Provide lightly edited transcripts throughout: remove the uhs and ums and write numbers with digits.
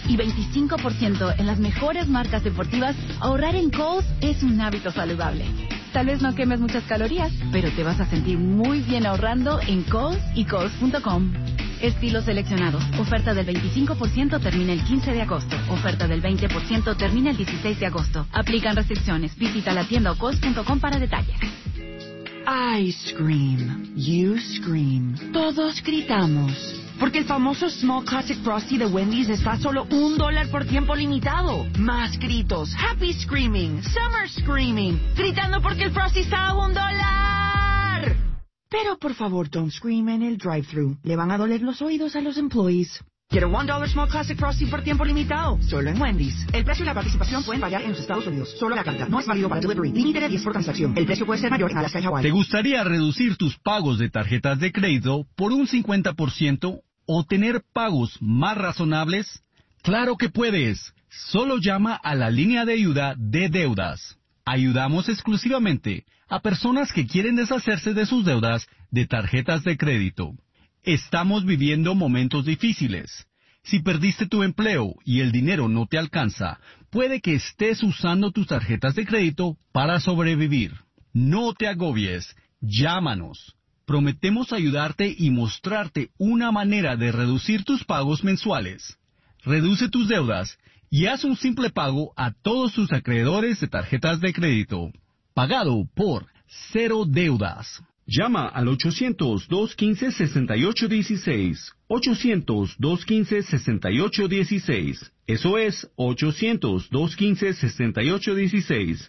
y 25% en las mejores marcas deportivas, ahorrar en Kohl's es un hábito saludable. Tal vez no quemes muchas calorías, pero te vas a sentir muy bien ahorrando en Kohl's y Kohl's.com. Estilos seleccionados. Oferta del 25% termina el 15 de agosto. Oferta del 20% termina el 16 de agosto. Aplican restricciones. Visita la tienda o Kohl's.com para detalles. I scream. You scream. Todos gritamos. Porque el famoso Small Classic Frosty de Wendy's está a solo $1 por tiempo limitado. Más gritos. Happy Screaming. Summer Screaming. Gritando porque el Frosty está a $1. Pero por favor, don't scream en el drive-thru. Le van a doler los oídos a los employees. Quiero $1 Small Classic Frosty por tiempo limitado. Solo en Wendy's. El precio y la participación pueden variar en los Estados Unidos. Solo la carta. No es válido para delivery. Límite de 10 por transacción. El precio puede ser mayor en Alaska y Hawái. ¿Te gustaría reducir tus pagos de tarjetas de crédito por un 50% o tener pagos más razonables? ¡Claro que puedes! Solo llama a la línea de ayuda de deudas. Ayudamos exclusivamente a personas que quieren deshacerse de sus deudas de tarjetas de crédito. Estamos viviendo momentos difíciles. Si perdiste tu empleo y el dinero no te alcanza, puede que estés usando tus tarjetas de crédito para sobrevivir. No te agobies. Llámanos. Prometemos ayudarte y mostrarte una manera de reducir tus pagos mensuales. Reduce tus deudas y haz un simple pago a todos tus acreedores de tarjetas de crédito. Pagado por Cero Deudas. Llama al 800-215-6816. 800-215-6816. Eso es 800-215-6816.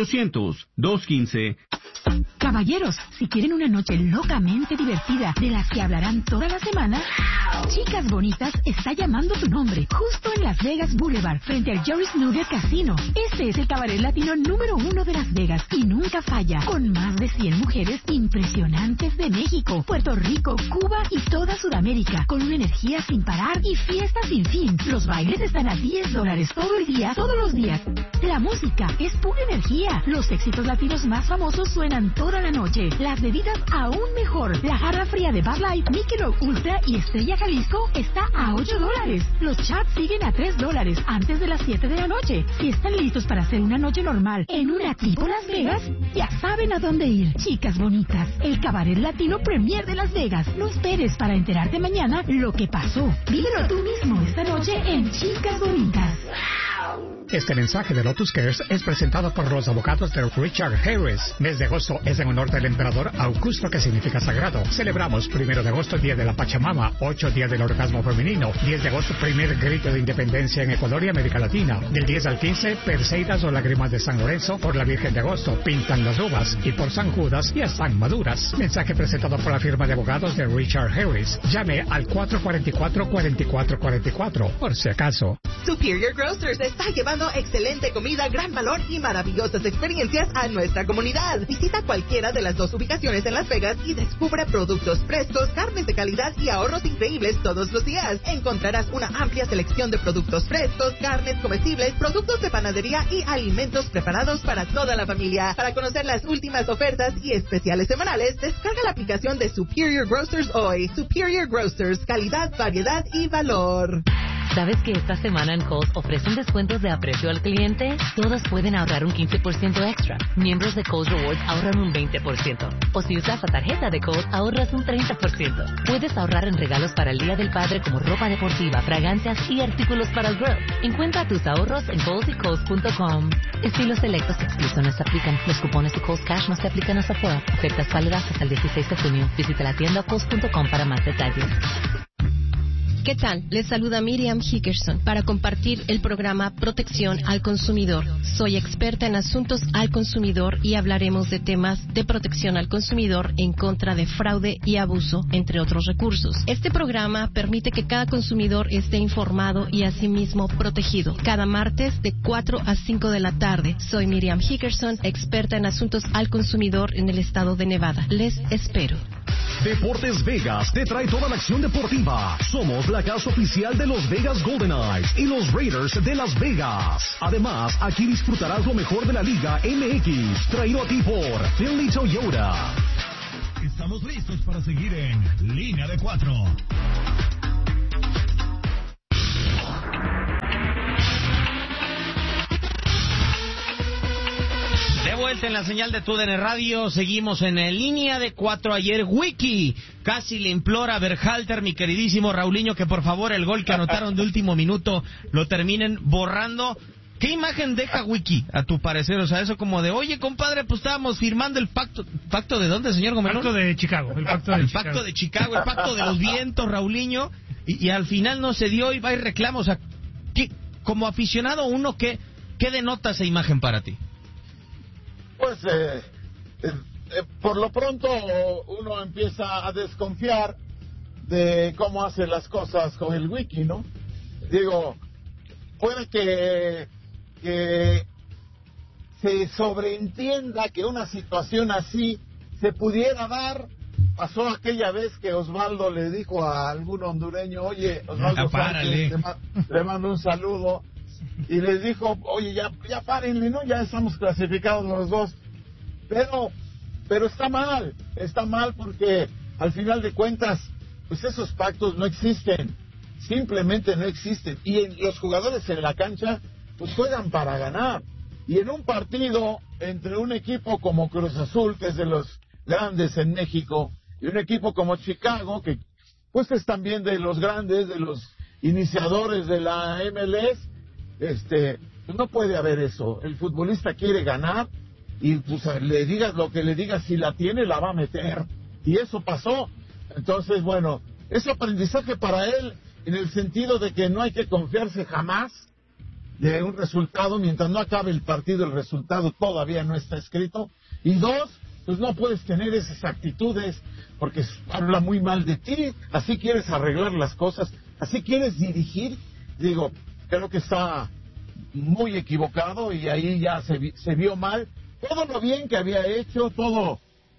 800-215. Caballeros, si quieren una noche locamente divertida de las que hablarán toda la semana, Chicas Bonitas está llamando tu nombre justo en Las Vegas Boulevard, frente al Jerry's Nugget Casino. Este es el cabaret latino número 1 de Las Vegas y nunca falla, con más de 100 mujeres impresionantes de México, Puerto Rico, Cuba y toda Sudamérica, con una energía sin parar y fiestas sin fin. Los bailes están a $10 todo el día, todos los días. La música es pura energía. Los éxitos latinos más famosos suenan toda la noche. Las bebidas aún mejor. La jarra fría de Bud Light, Michelob Ultra y Estrella Jalisco está a $8. Los chats siguen a $3 antes de las 7 de la noche. Si están listos para hacer una noche normal en una tipo Las Vegas, ya saben a dónde ir. Chicas Bonitas, el cabaret latino premier de Las Vegas. No esperes para enterarte mañana lo que pasó. Vívelo tú mismo esta noche en Chicas Bonitas. Este mensaje de Lotus Cares es presentado por los abogados de Richard Harris. Mes de agosto es en honor del emperador Augusto, que significa sagrado. Celebramos 1 de agosto, Día de la Pachamama, 8, Día del Orgasmo Femenino, 10 de agosto, primer grito de independencia en Ecuador y América Latina. Del 10 al 15, Perseidas o Lágrimas de San Lorenzo. Por la Virgen de Agosto, pintan las uvas. Y por San Judas, ya están maduras. Mensaje presentado por la firma de abogados de Richard Harris. Llame al 444-4444, por si acaso. Superior Grocers está llevando excelente comida, gran valor y maravillosas experiencias a nuestra comunidad. Visita cualquiera de las 2 ubicaciones en Las Vegas y descubre productos frescos, carnes de calidad y ahorros increíbles todos los días. Encontrarás una amplia selección de productos frescos, carnes comestibles, productos de panadería y alimentos preparados para toda la familia. Para conocer las últimas ofertas y especiales semanales, descarga la aplicación de Superior Grocers hoy. Superior Grocers, calidad, variedad y valor. ¿Sabes que esta semana en Kohl's ofrecen descuentos de aprecio al cliente? Todos pueden ahorrar un 15% extra. Miembros de Kohl's Rewards ahorran un 20%. O si usas la tarjeta de Kohl's, ahorras un 30%. Puedes ahorrar en regalos para el Día del Padre como ropa deportiva, fragancias y artículos para el grill. Encuentra tus ahorros en Kohl's y Kohl's.com. Estilos selectos y exclusiones se aplican. Los cupones de Kohl's Cash no se aplican hasta afuera. Ofertas válidas hasta el 16 de junio. Visita la tienda Kohl's.com para más detalles. ¿Qué tal? Les saluda Miriam Hickerson para compartir el programa Protección al Consumidor. Soy experta en asuntos al consumidor y hablaremos de temas de protección al consumidor en contra de fraude y abuso, entre otros recursos. Este programa permite que cada consumidor esté informado y asimismo protegido. Cada martes de 4 a 5 de la tarde. Soy Miriam Hickerson, experta en asuntos al consumidor en el estado de Nevada. Les espero. Deportes Vegas te trae toda la acción deportiva. Somos la casa oficial de los Vegas Golden Knights y los Raiders de Las Vegas. Además, aquí disfrutarás lo mejor de la Liga MX, traído a ti por Philly Toyota. Estamos listos para seguir en Línea de 4. vuelta en la señal de TUDN Radio. Seguimos en línea de 4. Ayer Wiki casi le implora a Berhalter, mi queridísimo Raulinho, que por favor el gol que anotaron de último minuto lo terminen borrando. ¿Qué imagen deja Wiki, a tu parecer? O sea, eso como de, oye, compadre, pues estábamos firmando el pacto. ¿Pacto de dónde, señor Gómez? El pacto de Chicago. El pacto de Chicago, el pacto de los vientos, Raulinho. Y al final no se dio y va y reclama. O sea, como aficionado uno, ¿qué denota esa imagen para ti? Pues, por lo pronto, uno empieza a desconfiar de cómo hace las cosas con el Wiki, ¿no? Digo, puede que se sobreentienda que una situación así se pudiera dar. Pasó aquella vez que Osvaldo le dijo a algún hondureño, oye, Osvaldo Sánchez, le mando un saludo, y les dijo, oye, ya párenle, ¿no? Ya estamos clasificados los dos. Pero está mal porque al final de cuentas, pues esos pactos no existen. Simplemente no existen. Y los jugadores en la cancha pues juegan para ganar. Y en un partido entre un equipo como Cruz Azul, que es de los grandes en México, y un equipo como Chicago, que pues es también de los grandes, de los iniciadores de la MLS, pues no puede haber eso. El futbolista quiere ganar y pues le digas lo que le digas, si la tiene la va a meter. Y eso pasó. Entonces, bueno, es aprendizaje para él, en el sentido de que no hay que confiarse jamás de un resultado. Mientras no acabe el partido, el resultado todavía no está escrito. Y 2, pues no puedes tener esas actitudes, porque habla muy mal de ti. Así quieres arreglar las cosas, así quieres dirigir. Digo, creo que está muy equivocado y ahí ya se vio mal. Todo lo bien que había hecho, todo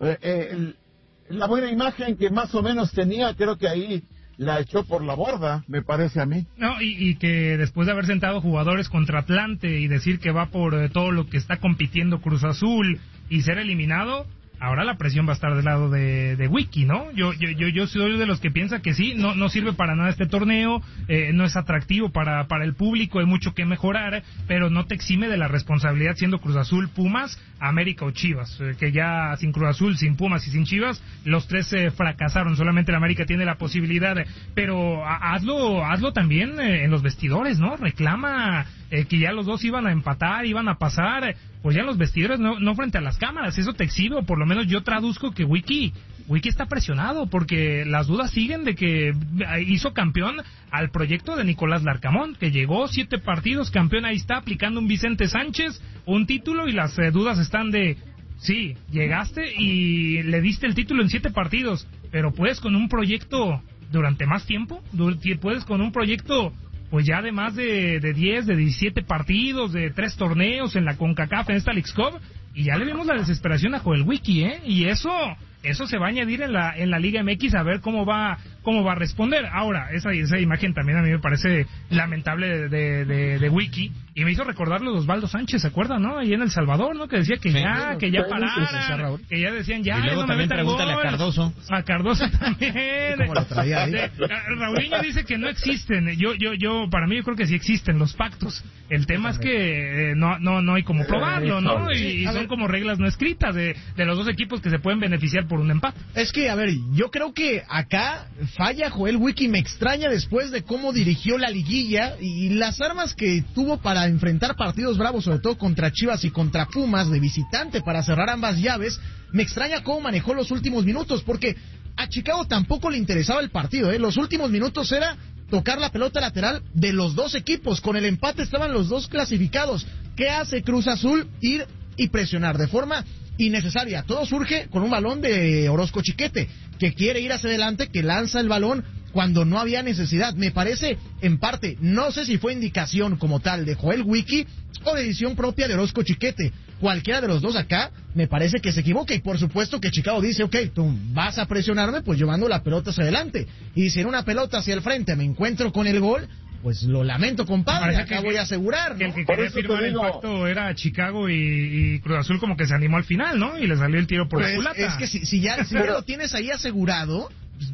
la buena imagen que más o menos tenía, creo que ahí la echó por la borda, me parece a mí. No, y que después de haber sentado jugadores contra Atlante y decir que va por todo lo que está compitiendo Cruz Azul y ser eliminado, ahora la presión va a estar del lado de Wiki, ¿no? Yo soy de los que piensa que sí, no sirve para nada este torneo, no es atractivo para el público, hay mucho que mejorar, pero no te exime de la responsabilidad siendo Cruz Azul, Pumas, América o Chivas, que ya sin Cruz Azul, sin Pumas y sin Chivas, los tres fracasaron, solamente la América tiene la posibilidad, pero hazlo también en los vestidores, ¿no? Reclama que ya los dos iban a empatar, iban a pasar, pues ya en los vestidores, no frente a las cámaras, eso te exhibe, o por lo menos yo traduzco que Wiki está presionado, porque las dudas siguen de que hizo campeón al proyecto de Nicolás Larcamón, que llegó 7 partidos, campeón, ahí está, aplicando un Vicente Sánchez, un título, y las dudas están de, sí, llegaste y le diste el título en 7 partidos, pero puedes con un proyecto durante más tiempo, puedes con un proyecto pues ya de más de 10, de 17 partidos, de 3 torneos en la CONCACAF, en esta Leagues Cup, y ya le vemos la desesperación a Joel Wiki, y eso se va a añadir en la Liga MX, a ver cómo va a responder. Ahora, esa imagen también a mí me parece lamentable de Wiki, y me hizo recordarlo de Osvaldo Sánchez, ¿se acuerdan, no? Ahí en El Salvador, ¿no? Que decía que ya parara, que ya decían ya. Y luego no también pregúntale a Cardoso. A Cardoso también. ¿Cómo lo traía ahí? Raulinho dice que no existen. Para mí yo creo que sí existen los pactos. El tema es que no hay como probarlo, ¿no? Y son como reglas no escritas de los dos equipos que se pueden beneficiar por un empate. Es que, a ver, yo creo que acá falla Joel Wiki, me extraña después de cómo dirigió la liguilla y las armas que tuvo para enfrentar partidos bravos, sobre todo contra Chivas y contra Pumas de visitante para cerrar ambas llaves. Me extraña cómo manejó los últimos minutos, porque a Chicago tampoco le interesaba el partido, Los últimos minutos era tocar la pelota lateral de los dos equipos. Con el empate estaban los dos clasificados. ¿Qué hace Cruz Azul? Ir y presionar de forma innecesaria. Todo surge con un balón de Orozco Chiquete, que quiere ir hacia adelante, que lanza el balón cuando no había necesidad. Me parece, en parte, no sé si fue indicación como tal de Joel Wiki o decisión propia de Orozco Chiquete. Cualquiera de los dos acá me parece que se equivoca, y por supuesto que Chicago dice, ok, tú vas a presionarme pues llevando la pelota hacia adelante, y si en una pelota hacia el frente me encuentro con el gol, pues lo lamento, compadre, acá voy a asegurar, ¿no? Que el que quería firmar el pacto era Chicago, y Cruz Azul como que se animó al final, ¿no? Y le salió el tiro por la culata. Es que si ya lo tienes ahí asegurado, pues,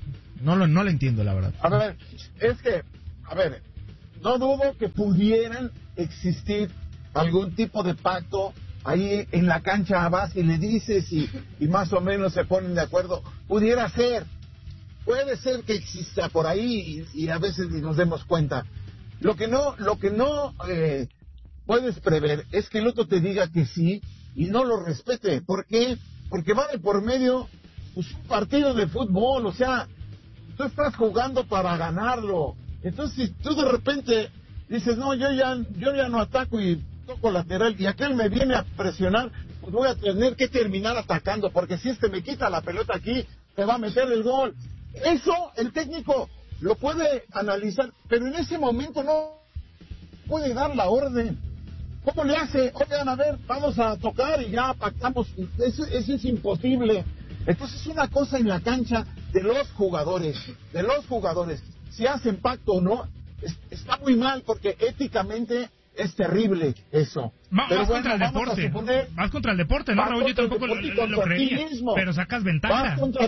no lo entiendo, la verdad. A ver, no dudo que pudieran existir algún tipo de pacto ahí en la cancha vas y le dices y más o menos se ponen de acuerdo. Pudiera ser, puede ser que exista por ahí y a veces ni nos demos cuenta. Lo que no puedes prever es que el otro te diga que sí y no lo respete. ¿Por qué? Porque va de por medio pues, un partido de fútbol, o sea, tú estás jugando para ganarlo. Entonces, si tú de repente dices, no, yo ya no ataco y toco lateral, y aquel me viene a presionar, pues voy a tener que terminar atacando, porque si me quita la pelota aquí, te va a meter el gol. Eso el técnico lo puede analizar, pero en ese momento no puede dar la orden. ¿Cómo le hace? Oigan, a ver, vamos a tocar y ya pactamos. Eso es imposible. Entonces es una cosa en la cancha de los jugadores. Si hacen pacto o no, está muy mal porque éticamente es terrible eso. Vas contra el deporte, ¿no, Raúl? Yo tampoco lo creería, pero sacas ventaja.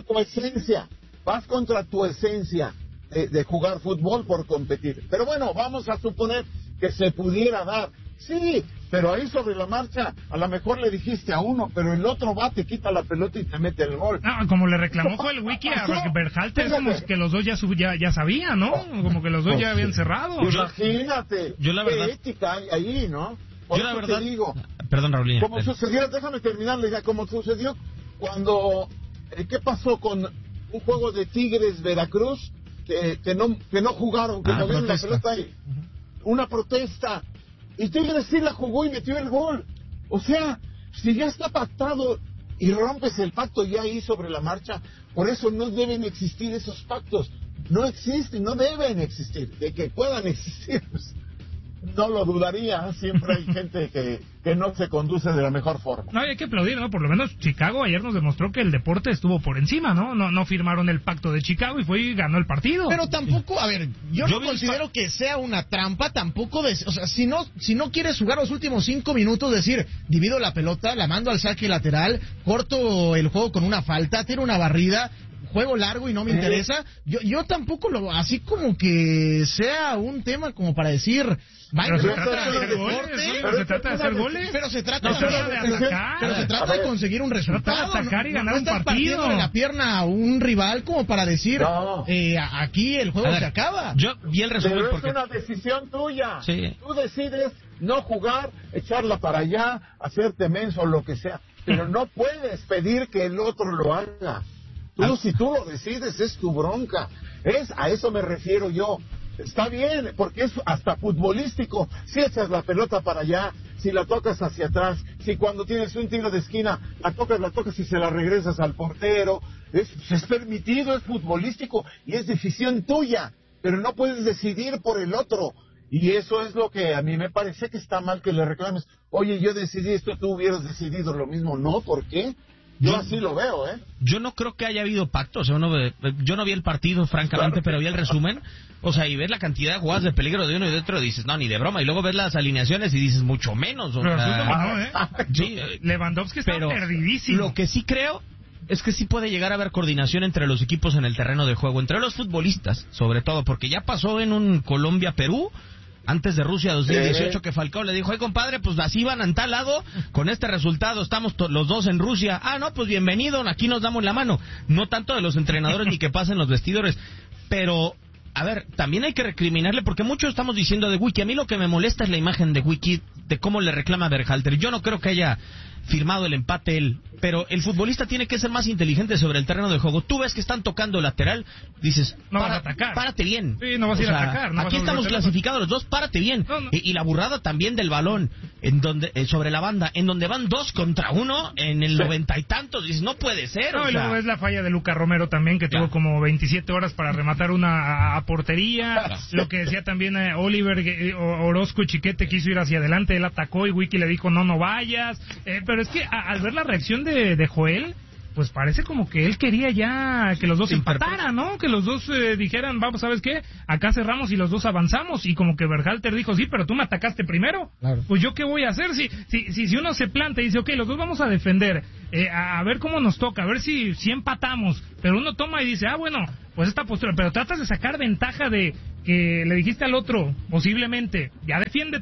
Vas contra tu esencia de jugar fútbol por competir. Pero bueno, vamos a suponer que se pudiera dar. Sí, pero ahí sobre la marcha, a lo mejor le dijiste a uno, pero el otro va, te quita la pelota y te mete el gol. No, como le reclamó el Wiki a Berhalter, como que los dos ya sabían, ¿no? Como que los dos ya habían cerrado. Imagínate, yo la verdad, qué ética hay ahí, ¿no? Por yo la verdad, te digo, perdón, Raúl. Como sucedió, déjame terminar, como sucedió cuando, ¿qué pasó con un juego de Tigres Veracruz? Que no jugaron, que no vieron la pelota ahí. Una protesta. Y Tigres sí la jugó y metió el gol. O sea, si ya está pactado y rompes el pacto ya ahí sobre la marcha, por eso no deben existir esos pactos. No existen, no deben existir. De que puedan existir, pues, no lo dudaría. Siempre hay gente que no se conduce de la mejor forma. No, hay que aplaudir, ¿no? Por lo menos Chicago ayer nos demostró que el deporte estuvo por encima, ¿no? No firmaron el pacto de Chicago y fue y ganó el partido. Pero tampoco, a ver, yo no considero que sea una trampa tampoco o sea, si no quieres jugar los últimos 5 minutos, decir, divido la pelota, la mando al saque lateral, corto el juego con una falta, tiro una barrida, juego largo y no me interesa, yo tampoco así como que sea un tema como para decir, pero se trata de hacer goles, pero se trata de conseguir un resultado, de atacar y ganar un partido. En la pierna a un rival como para decir, aquí el juego se acaba. Yo vi el resumen pero porque es una decisión tuya. Sí. Tú decides no jugar, echarla para allá, hacerte menso, lo que sea, pero no puedes pedir que el otro lo haga. Si tú lo decides, es tu bronca. A eso me refiero yo. Está bien, porque es hasta futbolístico. Si echas la pelota para allá, si la tocas hacia atrás, si cuando tienes un tiro de esquina, la tocas y se la regresas al portero, es permitido, es futbolístico y es decisión tuya, pero no puedes decidir por el otro. Y eso es lo que a mí me parece que está mal, que le reclames. Oye, yo decidí esto, tú hubieras decidido lo mismo. No, ¿por qué? Yo así lo veo, ¿eh? Yo no creo que haya habido pacto, o sea, yo no vi el partido, francamente, pero vi el resumen, o sea, y ves la cantidad de jugadas de peligro de uno y de otro, y dices, no, ni de broma, y luego ves las alineaciones y dices, mucho menos, o sea... Sí, Lewandowski está perdidísimo. Lo que sí creo es que sí puede llegar a haber coordinación entre los equipos en el terreno de juego, entre los futbolistas, sobre todo, porque ya pasó en un Colombia-Perú, antes de Rusia 2018, que Falcao le dijo, compadre, pues así van en tal lado, con este resultado estamos los dos en Rusia. No, pues bienvenido, aquí nos damos la mano. No tanto de los entrenadores ni que pasen los vestidores, pero, a ver, también hay que recriminarle, porque muchos estamos diciendo de Wiki. A mí lo que me molesta es la imagen de Wiki, de cómo le reclama a Berhalter. Yo no creo que haya firmado el empate él, pero el futbolista tiene que ser más inteligente sobre el terreno de juego. Tú ves que están tocando lateral, dices, no vas a atacar, párate bien. Sí, no vas a ir a atacar. No aquí estamos clasificados los dos, párate bien. No. Y la burrada también del balón, en donde sobre la banda, en donde van 2 contra 1 en el 90 y tantos, dices, no puede ser. No, y luego es la falla de Luca Romero también, que tuvo como 27 horas para rematar una a portería. Lo que decía también Oliver Orozco y Chiquete quiso ir hacia adelante, él atacó y Wiki le dijo, no vayas. Pero es que al ver la reacción de Joel, pues parece como que él quería ya que los dos empataran, ¿no? Que los dos dijeran, vamos, ¿sabes qué? Acá cerramos y los dos avanzamos. Y como que Berhalter dijo, sí, pero tú me atacaste primero. Claro. Pues yo qué voy a hacer si uno se planta y dice, ok, los dos vamos a defender, a ver cómo nos toca, a ver si empatamos. Pero uno toma y dice, bueno, pues esta postura, pero tratas de sacar ventaja de que le dijiste al otro, posiblemente, ya defiéndete,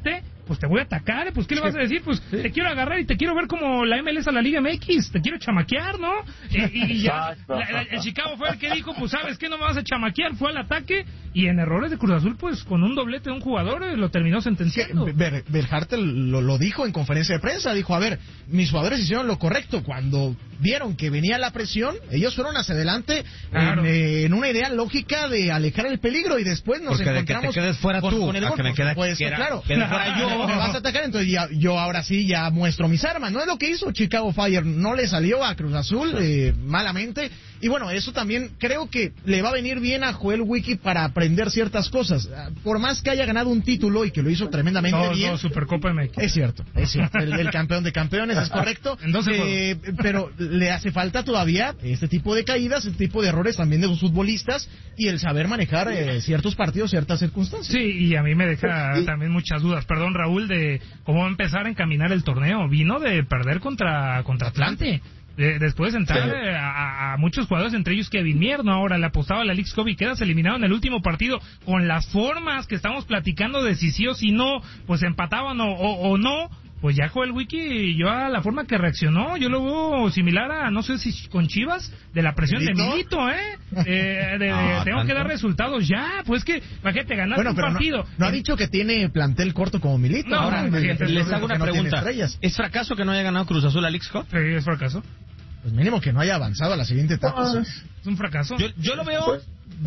pues te voy a atacar, pues ¿qué le vas a decir? Pues te quiero agarrar y te quiero ver como la MLS a la Liga MX, te quiero chamaquear, ¿no? Y ya el Chicago fue el que dijo, pues ¿sabes qué? No me vas a chamaquear, fue al ataque y en errores de Cruz Azul, pues con un doblete de un jugador lo terminó sentenciando. Berhalter lo dijo en conferencia de prensa, dijo, a ver, mis jugadores hicieron lo correcto, cuando vieron que venía la presión, ellos fueron hacia adelante en una idea lógica de alejar el peligro y después nos encontramos de que te quedes fuera tú, con el gol. Que me quede, pues, claro, fuera yo. Me vas a atacar, entonces yo ahora sí ya muestro mis armas. No es lo que hizo Chicago Fire, no le salió a Cruz Azul malamente. Y bueno, eso también creo que le va a venir bien a Joel Wiki para aprender ciertas cosas. Por más que haya ganado un título y que lo hizo tremendamente bien. No, Supercopa MX. Es cierto. El campeón de campeones, es correcto. Pero le hace falta todavía este tipo de caídas, este tipo de errores también de los futbolistas y el saber manejar ciertos partidos, ciertas circunstancias. Sí, y a mí me deja también muchas dudas. Perdón, Raúl, de cómo va a empezar a encaminar el torneo. Vino de perder contra Atlante. Después de entrar a muchos jugadores, entre ellos Kevin Mier, ¿no? Ahora le apostaba a la Leagues Cup y quedas eliminado en el último partido con las formas que estamos platicando de si sí o si no, pues empataban o no. Pues ya Joel Wiki, yo a la forma que reaccionó, yo lo veo similar a, no sé si con Chivas, de la presión de Milito, tengo que dar resultados ya, pues que, imagínate, ganaste un partido. No ha dicho que tiene plantel corto como Milito. No, ahora, les hago una pregunta. ¿Es fracaso que no haya ganado Cruz Azul a Leagues Cup? Sí, es fracaso. Pues mínimo que no haya avanzado a la siguiente etapa. Es un fracaso. Yo lo veo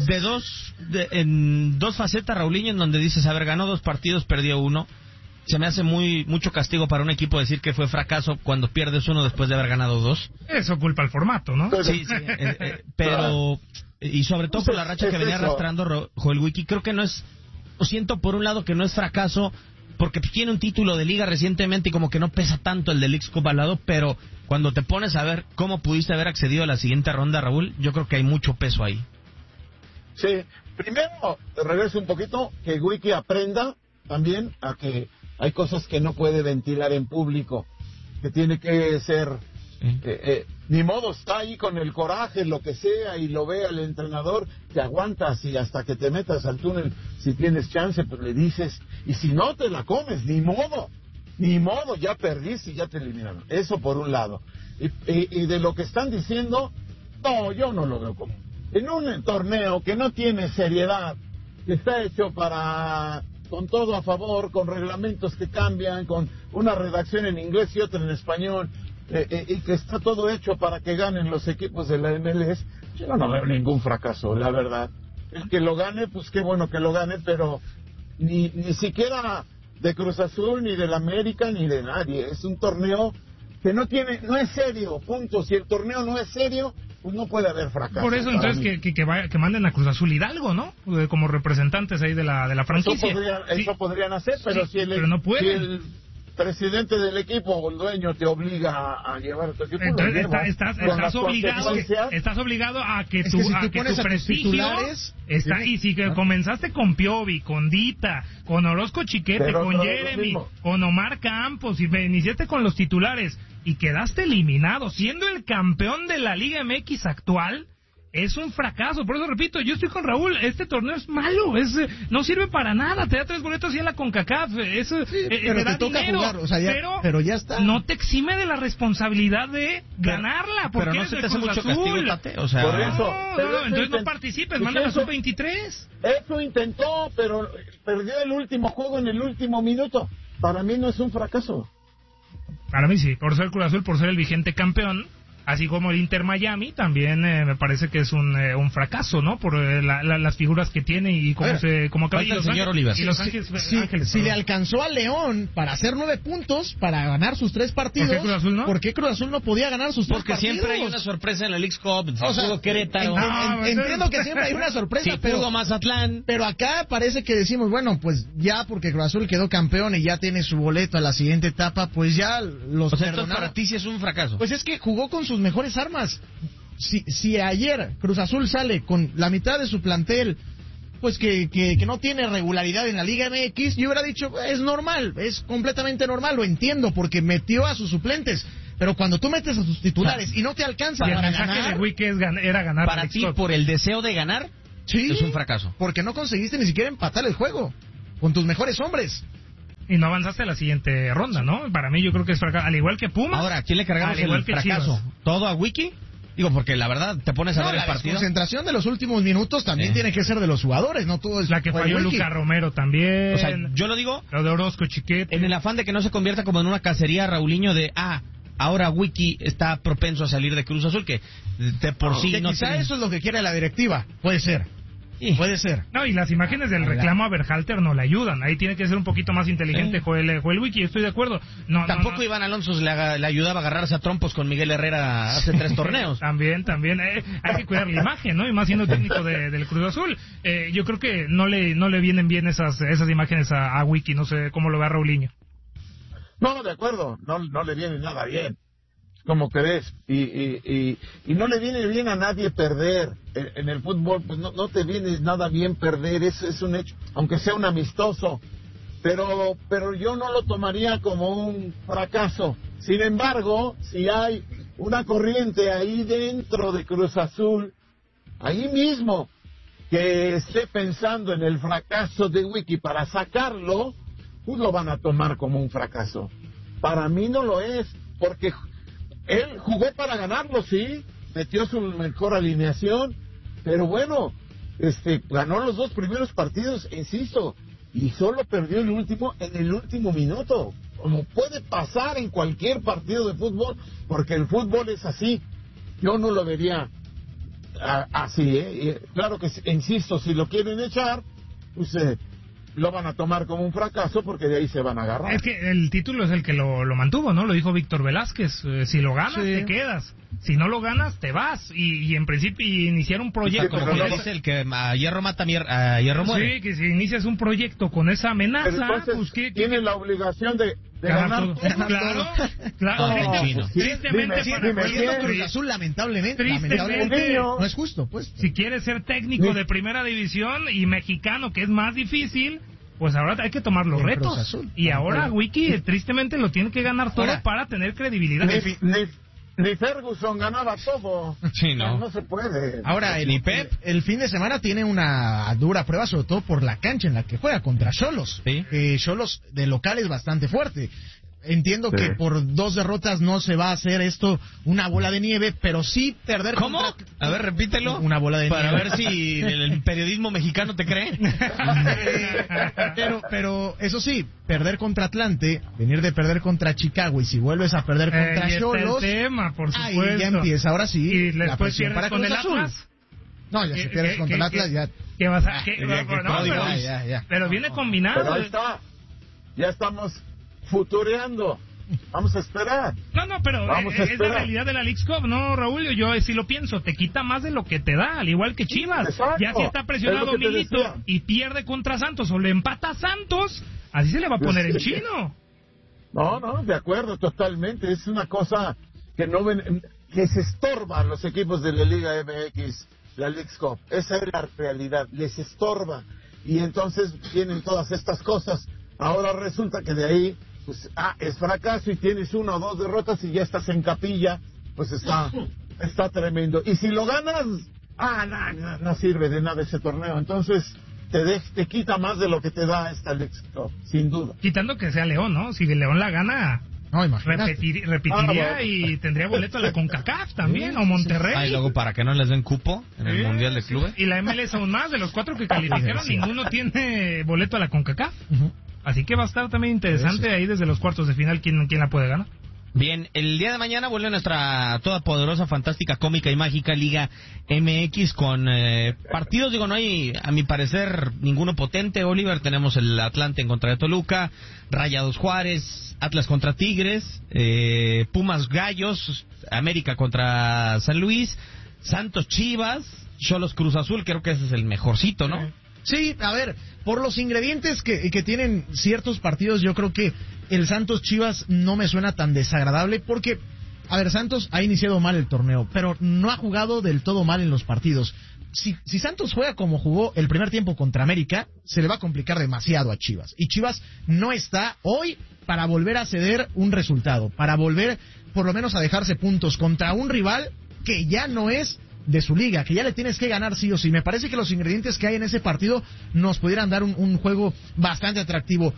en dos facetas, Raulinho, en donde dices, a ver, ganó 2 partidos, perdió 1. Se me hace mucho castigo para un equipo decir que fue fracaso cuando pierdes 1 después de haber ganado 2. Eso culpa al formato, ¿no? Sí, pero y sobre todo por la racha que venía arrastrando Joel Wiki, creo que no es, lo siento por un lado que no es fracaso, porque tiene un título de liga recientemente y como que no pesa tanto el de Leagues Cup al lado, pero cuando te pones a ver cómo pudiste haber accedido a la siguiente ronda, Raúl, yo creo que hay mucho peso ahí. Sí, primero, regreso un poquito, que Wiki aprenda también a que hay cosas que no puede ventilar en público, que tiene que ser, ni modo, está ahí con el coraje, lo que sea, y lo ve al entrenador, te aguantas y hasta que te metas al túnel, si tienes chance, pues le dices, y si no te la comes, ni modo, ya perdiste y ya te eliminaron. Eso por un lado. Y de lo que están diciendo, no, yo no lo veo como. En un torneo que no tiene seriedad, que está hecho con todo a favor, con reglamentos que cambian, con una redacción en inglés y otra en español, y que está todo hecho para que ganen los equipos de la MLS, yo no veo ningún fracaso, la verdad. El que lo gane, pues qué bueno que lo gane, pero ni siquiera de Cruz Azul, ni del América, ni de nadie. Es un torneo que no es serio, punto. Si el torneo no es serio, pues no puede haber fracaso. Por eso entonces que manden a Cruz Azul Hidalgo, ¿no? Como representantes ahí de la franquicia. Eso podrían hacer, pero sí, pero no pueden. Si el presidente del equipo o el dueño te obliga a llevar a tu equipo, entonces estás obligado a que tu prestigio está, y si comenzaste con Piovi, con Dita, con Orozco Chiquete, con Jeremy, con Omar Campos, y iniciaste con los titulares y quedaste eliminado siendo el campeón de la Liga MX actual, es un fracaso. Por eso repito, yo estoy con Raúl, este torneo es malo, no sirve para nada, te da 3 boletos y en la CONCACAF, pero te toca dinero, jugar, o sea, pero ya está. No te exime de la responsabilidad de ganarla, porque pero no se te hace mucho castigo, Tate, o sea, por eso, entonces no participes, mándame a sub-23. Eso intentó, pero perdió el último juego en el último minuto. Para mí no es un fracaso. Para mí sí, por ser Cruz Azul, por ser el vigente campeón, así como el Inter Miami, también me parece que es un fracaso, ¿no? Por las figuras que tiene y cómo acaba el señor Oliver. Y Los Ángeles. Si le alcanzó a León para hacer 9 puntos, para ganar sus 3 partidos, ¿por qué Cruz Azul no? ¿Por qué Cruz Azul no podía ganar sus 3 partidos? Porque siempre hay una sorpresa en la Leagues Cup. O sea, Querétaro. Entiendo que siempre hay una sorpresa, sí, pero Mazatlán. Pero acá parece que decimos, bueno, pues ya porque Cruz Azul quedó campeón y ya tiene su boleto a la siguiente etapa, pues ya los perdonaron. Para ti sí es un fracaso. Pues es que jugó con sus mejores armas. Si ayer Cruz Azul sale con la mitad de su plantel, pues que no tiene regularidad en la Liga MX, yo hubiera dicho, es normal, es completamente normal, lo entiendo, porque metió a sus suplentes. Pero cuando tú metes a sus titulares y no te alcanza para ganar... El mensaje de Wiki era ganar. Para ti, por el deseo de ganar, sí, es un fracaso. Porque no conseguiste ni siquiera empatar el juego con tus mejores hombres. Y no avanzaste a la siguiente ronda, ¿no? Para mí yo creo que es fracaso. Al igual que Pumas. Ahora, ¿a quién le cargamos el fracaso? ¿Todo a Wiki? Digo, porque la verdad, te pones a ver el partido. La concentración de los últimos minutos también tiene que ser de los jugadores, no todo es la que falló Lucas Romero también. O sea, yo lo digo. Lo de Orozco Chiquete. En el afán de que no se convierta como en una cacería, Raulinho, de ahora Wiki está propenso a salir de Cruz Azul, que de por sí no quizá eso es lo que quiere la directiva. Puede ser. Sí. Puede ser. No, y las imágenes del reclamo a Berhalter no le ayudan. Ahí tiene que ser un poquito más inteligente Joel Wiki, estoy de acuerdo. Tampoco Iván Alonso le ayudaba a agarrarse a trompos con Miguel Herrera hace 3 torneos. También. Hay que cuidar la imagen, ¿no? Y más siendo técnico del Cruz Azul. Yo creo que no le vienen bien esas imágenes a Wiki. No sé cómo lo ve Raulinho. No, de acuerdo. No le viene nada bien. Como crees, y no le viene bien a nadie perder en el fútbol, pues no te viene nada bien perder, eso es un hecho, aunque sea un amistoso, pero yo no lo tomaría como un fracaso. Sin embargo, si hay una corriente ahí dentro de Cruz Azul, ahí mismo, que esté pensando en el fracaso de Wiki para sacarlo, pues lo van a tomar como un fracaso. Para mí no lo es, porque él jugó para ganarlo, sí, metió su mejor alineación, pero bueno, ganó los 2 primeros partidos, insisto, y solo perdió el último en el último minuto, como puede pasar en cualquier partido de fútbol, porque el fútbol es así. Yo no lo vería así, claro que, insisto, si lo quieren echar, pues lo van a tomar como un fracaso porque de ahí se van a agarrar. Es que el título es el que lo mantuvo, ¿no? Lo dijo Víctor Velázquez. Si lo ganas, te quedas. Si no lo ganas, te vas. Y en principio, iniciar un proyecto... como dice el que a hierro mata, a hierro muere. Sí, que si inicias un proyecto con esa amenaza... Entonces, pues tiene la obligación de ganar todo. Claro. Tristemente para Cruz Azul, lamentablemente no es justo, pues. Si quieres ser técnico de primera división y mexicano, que es más difícil, pues ahora hay que tomar los retos. Y ahora Wiki tristemente lo tiene que ganar todo para tener credibilidad. Ni Ferguson ganaba todo. Sí, no se puede. Ahora, el fin de semana tiene una dura prueba, sobre todo por la cancha en la que juega, contra Xolos. Xolos de local es bastante fuerte. Entiendo que por 2 derrotas no se va a hacer esto una bola de nieve, pero sí perder... ¿Cómo? A ver, repítelo. Una bola de nieve. Para ver si el periodismo mexicano te cree. pero eso sí, perder contra Atlante, venir de perder contra Chicago, y si vuelves a perder contra Xolos... por supuesto. Ahí ya empieza, ahora sí, y la presión para Cruz Azul. No, ya si pierdes contra el Atlas, ya... ¿Qué vas a...? Pero viene combinado. Pero ahí está. Ya estamos futureando. Vamos a esperar. No, pero es la realidad de la Leagues Cup, ¿no, Raúl? Yo sí lo pienso, te quita más de lo que te da, al igual que Chivas. Exacto. Ya si está presionado Milito y pierde contra Santos o le empata a Santos, así se le va a poner el chino. No, de acuerdo, totalmente. Es una cosa que que se estorba a los equipos de la Liga MX, la Leagues Cup. Esa es la realidad, les estorba. Y entonces vienen todas estas cosas. Ahora resulta que de ahí pues es fracaso y tienes 1 o 2 derrotas y ya estás en capilla, pues está tremendo. Y si lo ganas, no sirve de nada ese torneo. Entonces te quita más de lo que te da esta Leagues Cup, sin duda. Quitando que sea León, ¿no? Si León la gana, repetiría y tendría boleto a la CONCACAF también, o Monterrey. Y luego para que no les den cupo en el Mundial de Clubes. Y la MLS aún más, de los 4 que calificaron, ninguno tiene boleto a la CONCACAF. Así que va a estar también interesante ahí desde los cuartos de final quién la puede ganar. Bien, el día de mañana vuelve nuestra todopoderosa, fantástica, cómica y mágica Liga MX con partidos. Digo, no hay, a mi parecer, ninguno potente, Oliver. Tenemos el Atlante en contra de Toluca, Rayados Juárez, Atlas contra Tigres, Pumas Gallos, América contra San Luis, Santos Chivas, Xolos Cruz Azul. Creo que ese es el mejorcito, ¿no? Sí, a ver, por los ingredientes que tienen ciertos partidos, yo creo que el Santos Chivas no me suena tan desagradable porque, a ver, Santos ha iniciado mal el torneo, pero no ha jugado del todo mal en los partidos. Si Santos juega como jugó el primer tiempo contra América, se le va a complicar demasiado a Chivas. Y Chivas no está hoy para volver a ceder un resultado, para volver por lo menos a dejarse puntos contra un rival que ya no es de su liga, que ya le tienes que ganar sí o sí. Me parece que los ingredientes que hay en ese partido nos pudieran dar un juego bastante atractivo.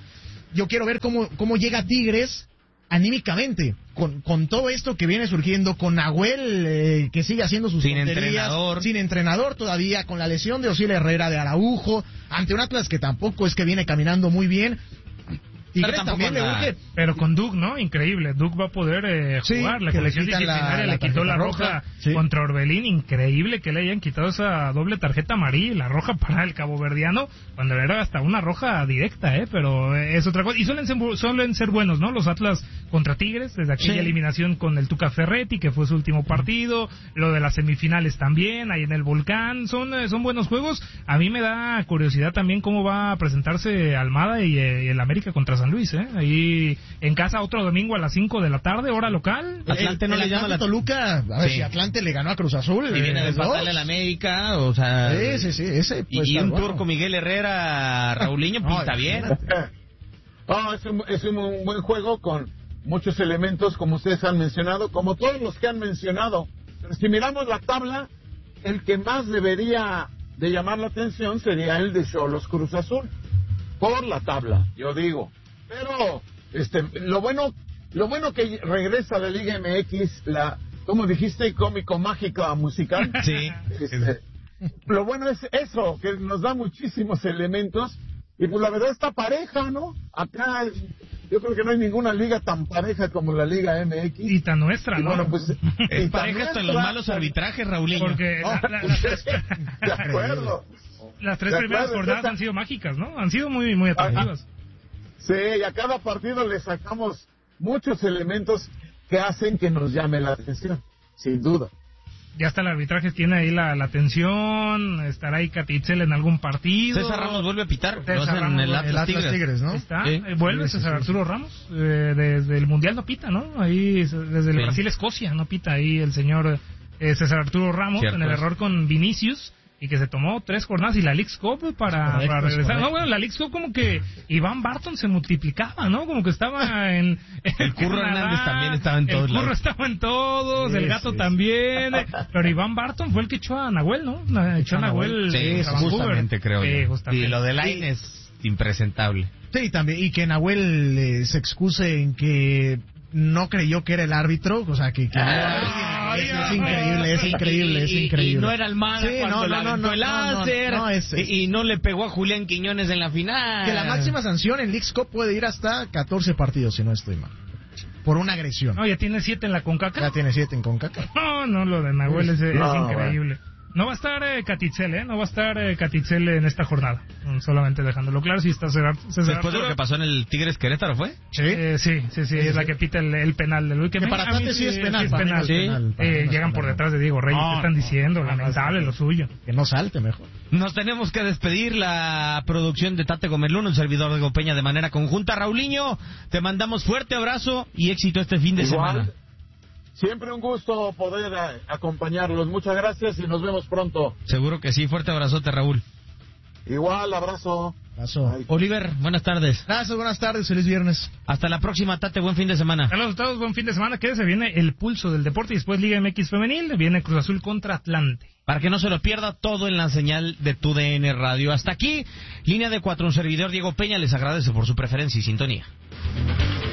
yo quiero ver cómo llega Tigres anímicamente, con todo esto que viene surgiendo, con Nahuel que sigue haciendo sus tonterías, sin entrenador todavía, con la lesión de Osiel Herrera, de Araujo, ante un Atlas que tampoco es que viene caminando muy bien. Tigres también le urge. Pero con Duke, ¿no? Increíble. Duke va a poder jugar. La comisión disciplinaria le quitó la roja contra Orbelín. Increíble que le hayan quitado esa doble tarjeta amarilla, la roja para el caboverdiano, cuando era hasta una roja directa, pero es otra cosa. Y suelen ser buenos, ¿no? Los Atlas contra Tigres, desde aquella eliminación con el Tuca Ferretti, que fue su último partido, lo de las semifinales también, ahí en el Volcán, son buenos juegos. A mí me da curiosidad también cómo va a presentarse Almada y el América contra San Luis, ahí en casa otro domingo a las 5 de la tarde, hora local. Atlante no le llama la Toluca, a ver si Atlante le ganó a Cruz Azul. Y viene a empatarle al América, o sea... Sí, ese y un turco Miguel Herrera, Raulinho, pinta bien. No, es un buen juego con muchos elementos, como ustedes han mencionado, como todos los que han mencionado. Pero si miramos la tabla, el que más debería de llamar la atención sería el de Xolos Cruz Azul, por la tabla, yo digo. Pero lo bueno que regresa la Liga MX, como dijiste, cómico, mágica, musical. Sí. Lo bueno es eso, que nos da muchísimos elementos, y pues la verdad está pareja, ¿no? Acá yo creo que no hay ninguna liga tan pareja como la Liga MX. Y tan nuestra, ¿no? Bueno, pues, es pareja hasta en los malos arbitrajes, Raulinho. Porque de acuerdo. Las tres primeras jornadas han sido mágicas, ¿no? Han sido muy, muy atractivas. Sí, y a cada partido le sacamos muchos elementos que hacen que nos llame la atención, sin duda. Ya hasta el arbitraje tiene ahí la atención, estará ahí Catitzel en algún partido. César Ramos vuelve a pitar, en el Atlas Tigres, ¿no? Está, vuelve César Arturo Ramos, desde el Mundial no pita, ¿no? Ahí, desde el Brasil-Escocia no pita ahí el señor César Arturo Ramos, en el error con Vinicius, y que se tomó 3 jornadas y la Leagues Cup para regresar. No, bueno, la Leagues Cup como que Iván Barton se multiplicaba, ¿no? Como que estaba en el Curro Hernández también estaba en todos lados. El Curro estaba en todos, el Gato también. Pero Iván Barton fue el que echó a Nahuel, ¿no? Echó a Nahuel. Sí, justamente creo yo. Justamente. Y lo de Line es impresentable. Sí, también. Y que Nahuel se excuse en que no creyó que era el árbitro, o sea, que es increíble. Y no era Almada cuando el láser, y no le pegó a Julián Quiñones en la final. Que la máxima sanción en Leagues Cup puede ir hasta 14 partidos, si no estoy mal, por una agresión. No, ya tiene 7 en la CONCACAF. Ya tiene 7 en CONCACAF. No, lo de Nahuel es increíble. Bueno. No va a estar Catitzel, no va a estar Catitzel en esta jornada. Solamente dejándolo claro, si está César después de lo que pasó en el Tigres Querétaro, ¿fue? Sí, es la que pita el penal de Luis. Que para Tate sí es penal. Llegan por detrás de Diego Reyes, ¿qué están diciendo? Lamentable lo suyo. Que no salte mejor. Nos tenemos que despedir, la producción de Tate Gomerluno, el servidor de Gopeña de manera conjunta. Raulinho, te mandamos fuerte abrazo y éxito este fin de semana. Siempre un gusto poder acompañarlos. Muchas gracias y nos vemos pronto. Seguro que sí. Fuerte abrazote, Raúl. Igual, abrazo. Oliver, buenas tardes. Gracias, buenas tardes. Feliz viernes. Hasta la próxima, Tate. Buen fin de semana. Saludos a todos, buen fin de semana. Quédese, viene el pulso del deporte y después Liga MX Femenil. Viene Cruz Azul contra Atlante. Para que no se lo pierda, todo en la señal de TUDN Radio. Hasta aquí, Línea de 4. Un servidor, Diego Peña, les agradece por su preferencia y sintonía.